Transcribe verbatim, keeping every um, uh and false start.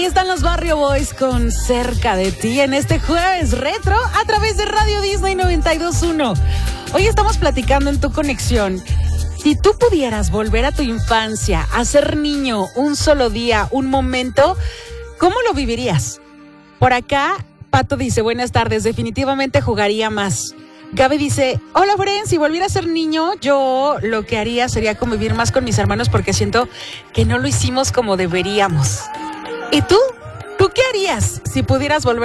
están los Barrio Boys con Cerca de Ti en este jueves retro a través de Radio Disney noventa y dos punto uno. Hoy estamos platicando en Tu Conexión. Si tú pudieras volver a tu infancia, a ser niño un solo día, un momento, ¿cómo lo vivirías? Por acá, Pato dice, buenas tardes, definitivamente jugaría más. Gaby dice, hola Fren, si volviera a ser niño, yo lo que haría sería convivir más con mis hermanos porque siento que no lo hicimos como deberíamos. ¿Y tú? ¿Tú qué harías si pudieras volver